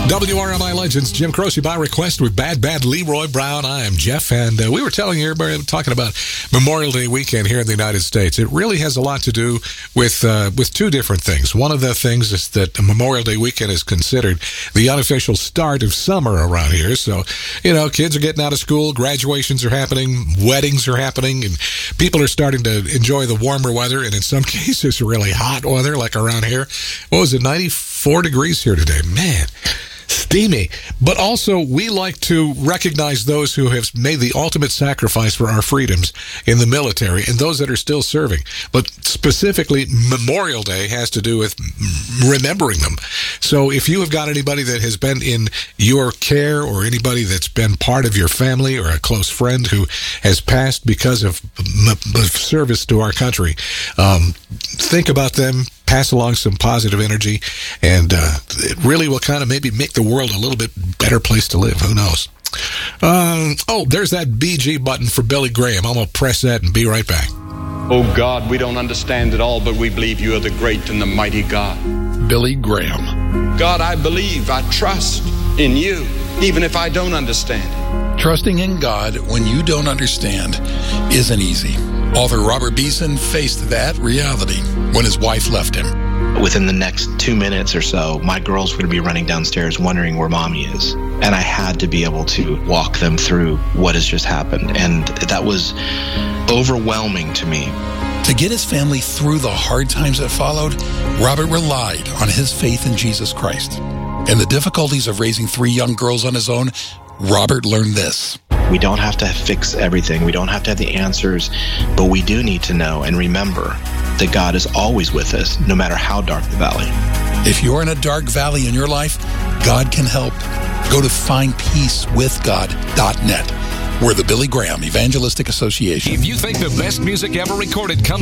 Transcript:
WRMI Legends, Jim Croce by request with Bad Bad Leroy Brown. I am Jeff, and we were telling everybody, talking about Memorial Day weekend here in the United States. It really has a lot to do with two different things. One of the things is that Memorial Day weekend is considered the unofficial start of summer around here. So, you know, kids are getting out of school, graduations are happening, weddings are happening, and people are starting to enjoy the warmer weather, and in some cases, really hot weather, like around here. What was it, 94 degrees here today? Man, steamy. But also, we like to recognize those who have made the ultimate sacrifice for our freedoms in the military and those that are still serving. But specifically, Memorial Day has to do with remembering them. So if you have got anybody that has been in your care or anybody that's been part of your family or a close friend who has passed because of service to our country, think about them. Pass along some positive energy, and it really will kind of maybe make the world a little bit better place to live. Who knows? There's that BG button for Billy Graham. I'm going to press that and be right back. Oh God, we don't understand it all, but we believe you are the great and the mighty God. Billy Graham. God, I believe, I trust in you, even if I don't understand. Trusting in God when you don't understand isn't easy. Author Robert Beeson faced that reality when his wife left him. Within the next 2 minutes or so, my girls were going to be running downstairs wondering where mommy is. And I had to be able to walk them through what has just happened. And that was overwhelming to me. To get his family through the hard times that followed, Robert relied on his faith in Jesus Christ. In the difficulties of raising 3 young girls on his own, Robert learned this. We don't have to fix everything. We don't have to have the answers, but we do need to know and remember that God is always with us, no matter how dark the valley. If you're in a dark valley in your life, God can help. Go to findpeacewithgod.net. We're the Billy Graham Evangelistic Association. If you think the best music ever recorded comes